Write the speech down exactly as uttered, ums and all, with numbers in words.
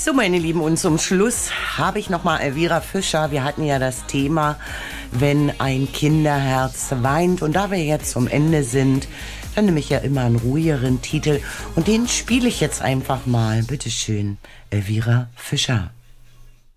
So, meine Lieben, und zum Schluss habe ich nochmal Elvira Fischer. Wir hatten ja das Thema, wenn ein Kinderherz weint. Und da wir jetzt zum Ende sind, dann nehme ich ja immer einen ruhigeren Titel. Und den spiele ich jetzt einfach mal. Bitteschön, Elvira Fischer.